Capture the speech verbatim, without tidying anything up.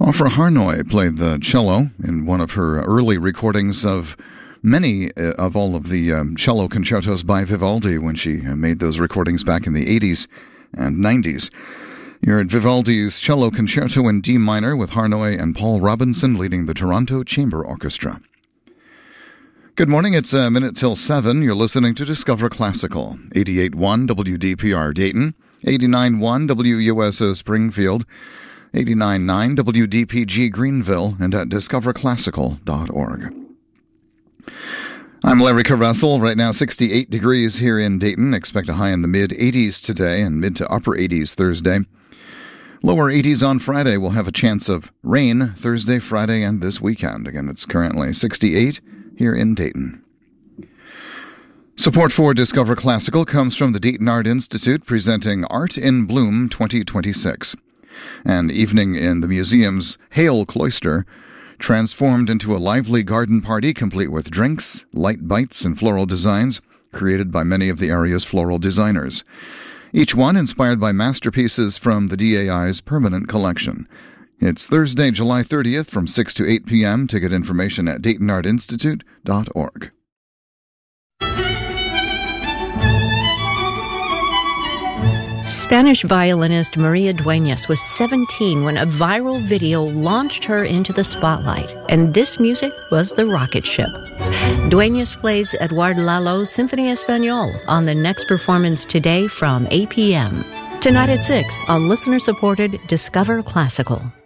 Ofra Harnoy played the cello in one of her early recordings of many uh, of all of the um, cello concertos by Vivaldi when she uh, made those recordings back in the eighties and nineties. You're at Vivaldi's Cello Concerto in D minor with Harnoy and Paul Robinson leading the Toronto Chamber Orchestra. Good morning, it's a minute till seven. You're listening to Discover Classical, eighty-eight point one W D P R Dayton, eighty-nine point one W U S O Springfield, eighty-nine point nine W D P G Greenville, and at discover classical dot org. I'm Larry Carvessel. Right now, sixty-eight degrees here in Dayton. Expect a high in the mid-eighties today and mid to upper eighties Thursday. Lower eighties on Friday. We'll have a chance of rain Thursday, Friday, and this weekend. Again, it's currently sixty-eight here in Dayton. Support for Discover Classical comes from the Dayton Art Institute presenting Art in Bloom twenty twenty-six. An evening in the museum's Hale Cloister transformed into a lively garden party complete with drinks, light bites, and floral designs created by many of the area's floral designers. Each one inspired by masterpieces from the D A I's permanent collection. It's Thursday, July thirtieth from six to eight p.m. Ticket information at dayton art institute dot org. Spanish violinist Maria Dueñas was seventeen when a viral video launched her into the spotlight, and this music was the rocket ship. Dueñas plays Eduardo Lalo's Symphony Español on the next performance today from eight p.m. Tonight at six on listener-supported Discover Classical.